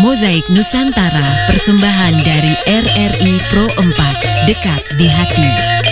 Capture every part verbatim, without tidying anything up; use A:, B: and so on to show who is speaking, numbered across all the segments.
A: Mozaik Nusantara, persembahan dari R R I Pro empat, dekat di hati.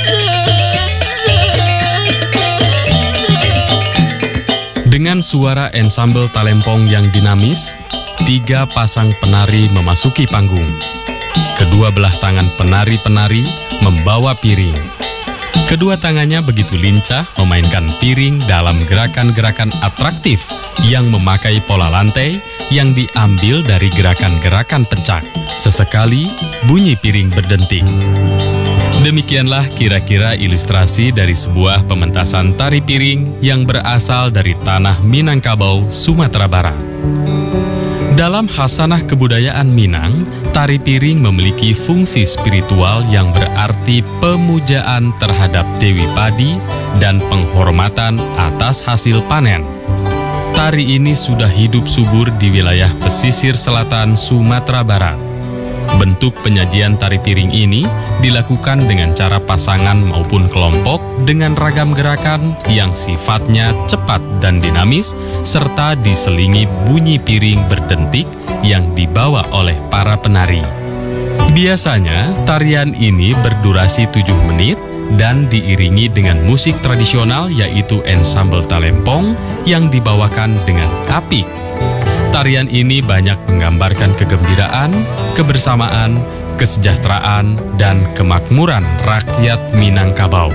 B: Dengan suara ensambel talempong yang dinamis, tiga pasang penari memasuki panggung. Kedua belah tangan penari-penari membawa piring. Kedua tangannya begitu lincah memainkan piring dalam gerakan-gerakan atraktif yang memakai pola lantai yang diambil dari gerakan-gerakan pencak. Sesekali bunyi piring berdenting. Demikianlah kira-kira ilustrasi dari sebuah pementasan tari piring yang berasal dari tanah Minangkabau, Sumatera Barat. Dalam khasanah kebudayaan Minang, tari piring memiliki fungsi spiritual yang berarti pemujaan terhadap Dewi Padi dan penghormatan atas hasil panen. Tari ini sudah hidup subur di wilayah pesisir selatan Sumatera Barat. Bentuk penyajian tari piring ini dilakukan dengan cara pasangan maupun kelompok dengan ragam gerakan yang sifatnya cepat dan dinamis, serta diselingi bunyi piring berdentik yang dibawa oleh para penari. Biasanya, tarian ini berdurasi tujuh menit dan diiringi dengan musik tradisional yaitu ensambel talempong yang dibawakan dengan apik. Tarian ini banyak menggambarkan kegembiraan, kebersamaan, kesejahteraan, dan kemakmuran rakyat Minangkabau.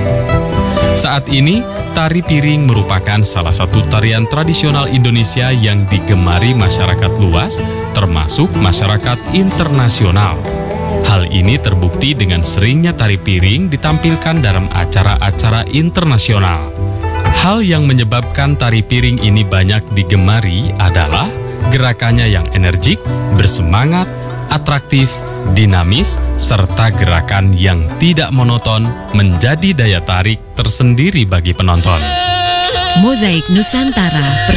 B: Saat ini, tari piring merupakan salah satu tarian tradisional Indonesia yang digemari masyarakat luas, termasuk masyarakat internasional. Hal ini terbukti dengan seringnya tari piring ditampilkan dalam acara-acara internasional. Hal yang menyebabkan tari piring ini banyak digemari adalah gerakannya yang energik, bersemangat, atraktif, dinamis, serta gerakan yang tidak monoton menjadi daya tarik tersendiri bagi penonton.
A: Mozaik Nusantara.